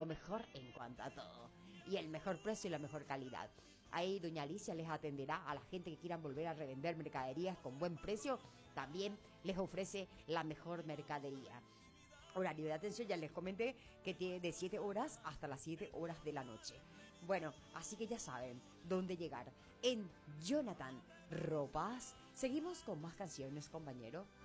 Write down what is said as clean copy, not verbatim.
mejor en cuanto a todo. Y el mejor precio y la mejor calidad. Ahí doña Alicia les atenderá a la gente que quieran volver a revender mercaderías con buen precio. También les ofrece la mejor mercadería. Horario de atención, ya les comenté que tiene de 7 horas hasta las 7 horas de la noche. Bueno, así que ya saben dónde llegar. En Jonathan Ropas. Seguimos con más canciones, compañero.